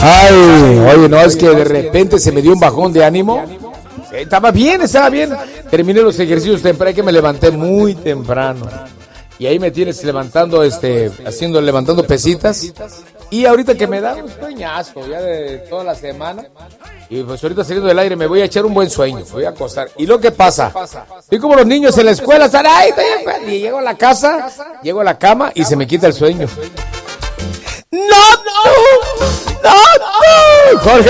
Ay, oye, no, es que de repente se me dio un bajón de ánimo. Estaba bien. Terminé los ejercicios temprano, que me levanté muy temprano. Y ahí me tienes levantando, levantando pesitas. Y ahorita que me da un sueñazo ya de toda la semana. Y pues ahorita saliendo del aire me voy a echar un buen sueño, me voy a acostar. ¿Y lo que pasa? Y como los niños en la escuela están, ¡ay, y llego a la casa, llego a la cama y se me quita el sueño. ¡No! Jorge